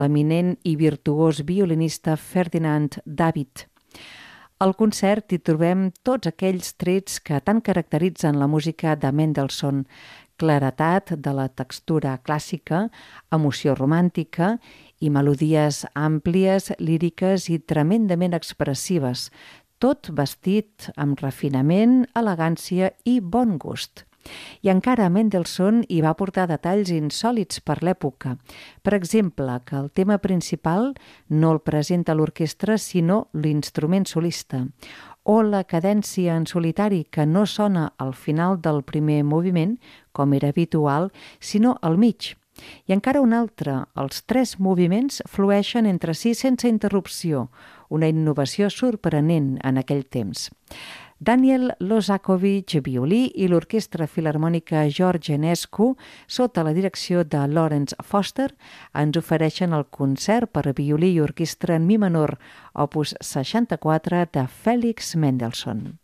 l'eminent i virtuós violinista Ferdinand David. Al concert hi trobem tots aquells trets que tant caracteritzen la música de Mendelssohn: claretat de la textura clàssica, emoció romàntica i melodies àmplies, líriques i tremendament expressives, tot vestit amb refinament, elegància i bon gust. I encara Mendelssohn hi va portar detalls insòlits per l'època. Per exemple, que el tema principal no el presenta l'orquestra sinó l'instrument solista, o la cadència en solitari que no sona al final del primer moviment, com era habitual, sinó al mig. I encara un altre, els 3 moviments flueixen entre si sense interrupció, una innovació sorprenent en aquell temps. Daniel Lozakovich, violí, i l'Orquestra Filharmònica George Enescu, sota la direcció de Lawrence Foster, ens ofereixen el concert per violí i orquestra en mi menor, opus 64 de Félix Mendelssohn.